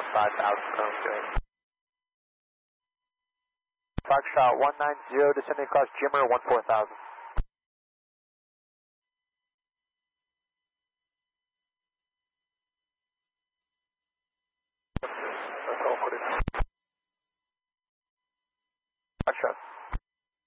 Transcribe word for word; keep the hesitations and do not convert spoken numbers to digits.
five thousand, sounds good. Foxtrot one nine zero descending across Jimmer, one four thousand.